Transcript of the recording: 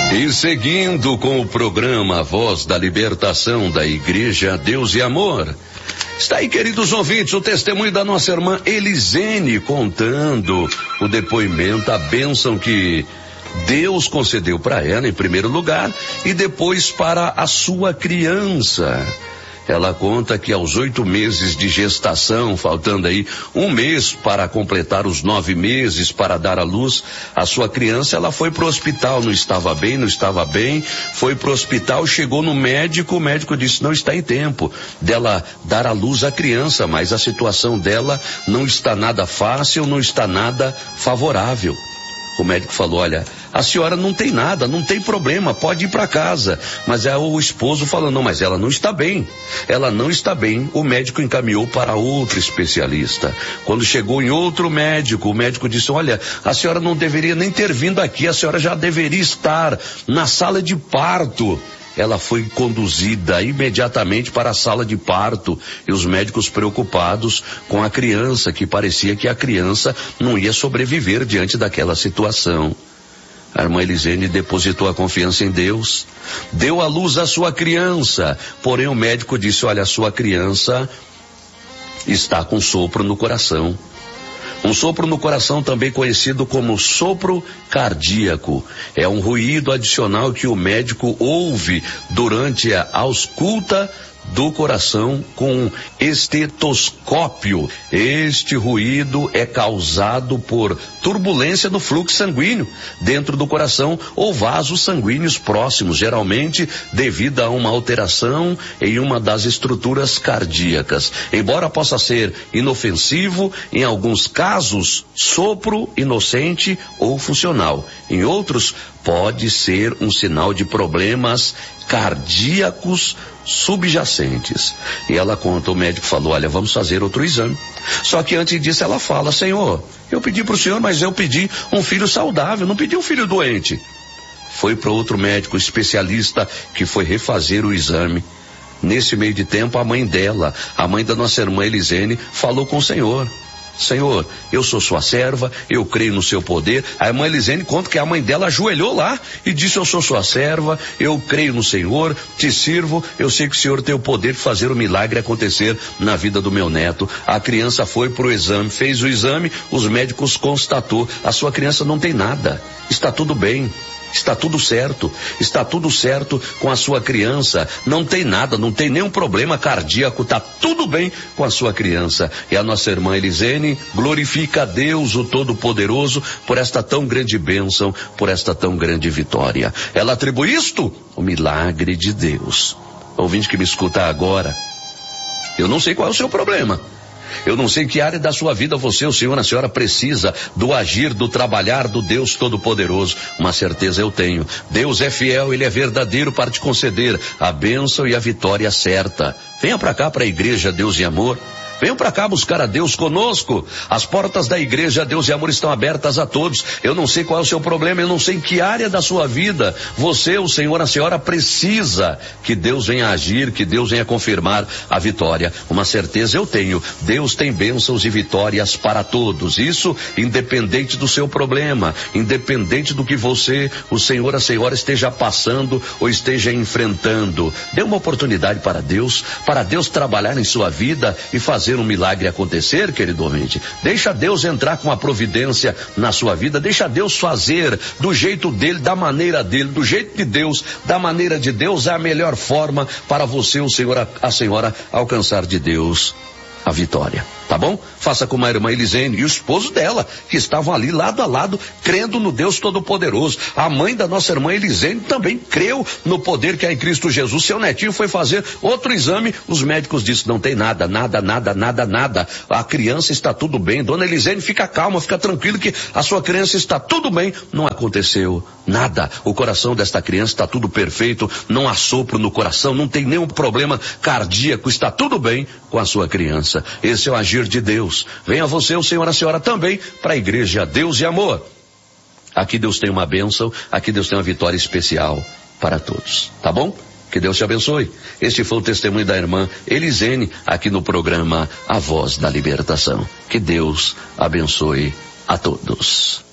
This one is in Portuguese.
E seguindo com o programa Voz da Libertação da Igreja Deus e Amor, está aí, queridos ouvintes, o testemunho da nossa irmã Elisene contando o depoimento, a bênção que Deus concedeu para ela em primeiro lugar e depois para a sua criança. Ela conta que aos 8 meses de gestação, faltando aí 1 mês para completar os 9 meses para dar à luz a sua criança, ela foi pro hospital, não estava bem, foi pro hospital, chegou no médico, o médico disse, não está em tempo dela dar à luz a criança, mas a situação dela não está nada fácil, não está nada favorável. O médico falou, olha, a senhora não tem nada, não tem problema, pode ir para casa. Mas o esposo falou, não, mas ela não está bem. Ela não está bem. O médico encaminhou para outro especialista. Quando chegou em outro médico, o médico disse, olha, a senhora não deveria nem ter vindo aqui, a senhora já deveria estar na sala de parto. Ela foi conduzida imediatamente para a sala de parto e os médicos preocupados com a criança, que parecia que a criança não ia sobreviver diante daquela situação. A irmã Elisene depositou a confiança em Deus, deu à luz a sua criança, porém o médico disse, olha, a sua criança está com sopro no coração. Um sopro no coração, também conhecido como sopro cardíaco, é um ruído adicional que o médico ouve durante a ausculta do coração com estetoscópio. Este ruído é causado por turbulência do fluxo sanguíneo dentro do coração ou vasos sanguíneos próximos, geralmente devido a uma alteração em uma das estruturas cardíacas. Embora possa ser inofensivo, em alguns casos, sopro inocente ou funcional. Em outros, pode ser um sinal de problemas cardíacos subjacentes. E ela conta, o médico falou, olha, vamos fazer outro exame. Só que antes disso ela fala, Senhor, eu pedi para o Senhor, mas eu pedi um filho saudável, não pedi um filho doente. Foi para outro médico especialista que foi refazer o exame. Nesse meio de tempo, a mãe dela, a mãe da nossa irmã Elisene, falou com o Senhor. Senhor, eu sou sua serva, eu creio no seu poder. A irmã Elisene conta que a mãe dela ajoelhou lá e disse, eu sou sua serva, eu creio no Senhor, te sirvo, eu sei que o Senhor tem o poder de fazer o milagre acontecer na vida do meu neto. A criança foi pro exame, fez o exame, os médicos constatou, a sua criança não tem nada, está tudo bem. Está tudo certo com a sua criança, não tem nada, não tem nenhum problema cardíaco, está tudo bem com a sua criança. E a nossa irmã Elisene glorifica a Deus, o Todo-Poderoso, por esta tão grande bênção, por esta tão grande vitória. Ela atribui isto ao milagre de Deus. Ouvinte que me escuta agora, eu não sei qual é o seu problema. Eu não sei em que área da sua vida você, o senhor, a senhora precisa do agir, do trabalhar do Deus Todo-Poderoso. Uma certeza eu tenho. Deus é fiel, Ele é verdadeiro para te conceder a bênção e a vitória certa. Venha para cá, para a Igreja Deus e Amor. Venham para cá buscar a Deus conosco. As portas da Igreja Deus e Amor estão abertas a todos. Eu não sei qual é o seu problema, eu não sei em que área da sua vida você, o senhor, a senhora precisa que Deus venha agir, que Deus venha confirmar a vitória. Uma certeza eu tenho, Deus tem bênçãos e vitórias para todos. Isso independente do seu problema, independente do que você, o senhor, a senhora esteja passando ou esteja enfrentando. Dê uma oportunidade para Deus trabalhar em sua vida e fazer um milagre acontecer, querido ouvinte. Deixa Deus entrar com a providência na sua vida, deixa Deus fazer do jeito dele, da maneira dele, do jeito de Deus, da maneira de Deus, é a melhor forma para você, o senhor, a senhora, alcançar de Deus a vitória. Tá bom? Faça como a irmã Elisene e o esposo dela, que estavam ali lado a lado, crendo no Deus Todo-Poderoso. A mãe da nossa irmã Elisene também creu no poder que há em Cristo Jesus. Seu netinho foi fazer outro exame, os médicos disseram, não tem nada. A criança está tudo bem. Dona Elisene, fica calma, fica tranquilo que a sua criança está tudo bem. Não aconteceu nada. O coração desta criança está tudo perfeito, não há sopro no coração, não tem nenhum problema cardíaco, está tudo bem com a sua criança. Esse é o agir de Deus. Venha você, o senhor, a senhora também para a Igreja Deus e Amor. Aqui Deus tem uma bênção, aqui Deus tem uma vitória especial para todos. Tá bom? Que Deus te abençoe. Este foi o testemunho da irmã Elisene aqui no programa A Voz da Libertação. Que Deus abençoe a todos.